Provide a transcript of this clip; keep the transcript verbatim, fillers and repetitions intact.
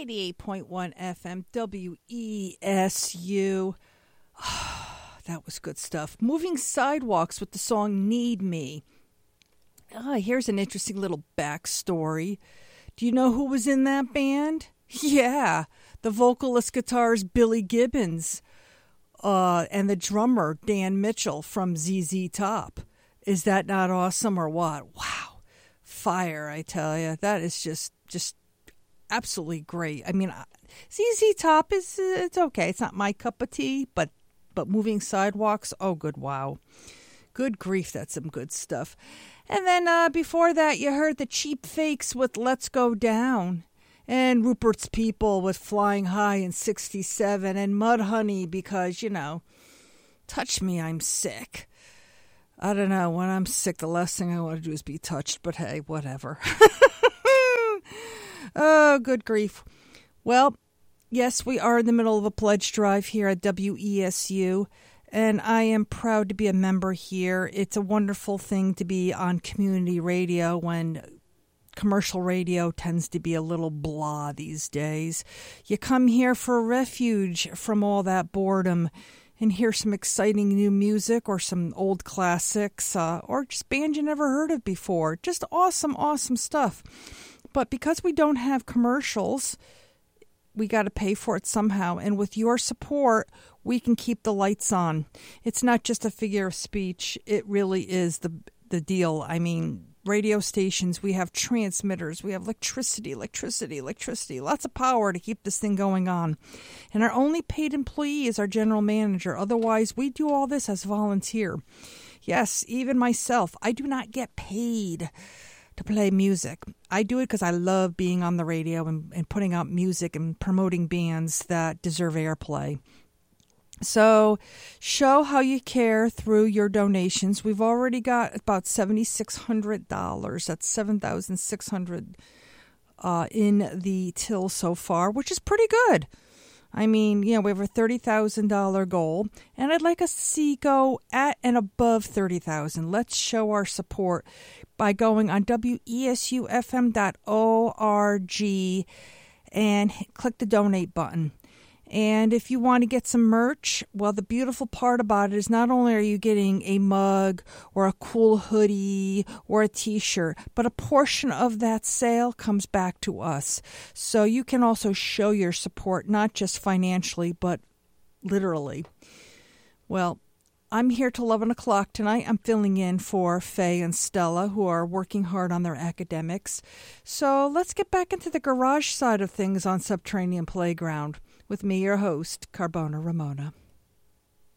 eighty-eight point one F M W E S U. That was good stuff. Moving Sidewalks with the song Need Me. Ah, here's an interesting little backstory. Do you know who was in that band? Yeah, the vocalist guitarist Billy Gibbons uh, and the drummer Dan Mitchell from Z Z Top. Is that not awesome or what? Wow. Fire, I tell you. That is just just absolutely great. I mean, Z Z Top is it's okay. It's not my cup of tea, but but Moving Sidewalks, oh, good wow. Good grief, that's some good stuff. And then uh, before that, you heard the Cheap Fakes with Let's Go Down, and Rupert's People with Flying High in sixty-seven, and Mudhoney because, you know, touch me, I'm sick. I don't know, when I'm sick, the last thing I want to do is be touched, but hey, whatever. Oh, good grief. Well, yes, we are in the middle of a pledge drive here at W E S U, and I am proud to be a member here. It's a wonderful thing to be on community radio when commercial radio tends to be a little blah these days. You come here for refuge from all that boredom and hear some exciting new music or some old classics uh, or just bands you never heard of before. Just awesome, awesome stuff. But because we don't have commercials, we got to pay for it somehow. And with your support, we can keep the lights on. It's not just a figure of speech. It really is the the deal. I mean, radio stations, we have transmitters, we have electricity, electricity, electricity, lots of power to keep this thing going on. And our only paid employee is our general manager. Otherwise, we do all this as volunteer. Yes, even myself, I do not get paid to play music. I do it because I love being on the radio and, and putting out music and promoting bands that deserve airplay. So show how you care through your donations. We've already got about seven thousand six hundred dollars. That's seven thousand six hundred dollars uh, in the till so far, which is pretty good. I mean, you know, we have a thirty thousand dollars goal, and I'd like us to see go at and above thirty thousand dollars. Let's show our support by going on W E S U F M dot org and click the donate button. And if you want to get some merch, well, the beautiful part about it is not only are you getting a mug or a cool hoodie or a t-shirt, but a portion of that sale comes back to us. So you can also show your support, not just financially, but literally. Well, I'm here till eleven o'clock tonight. I'm filling in for Faye and Stella, who are working hard on their academics. So let's get back into the garage side of things on Subterranean Playground with me, your host, Carbona Ramona.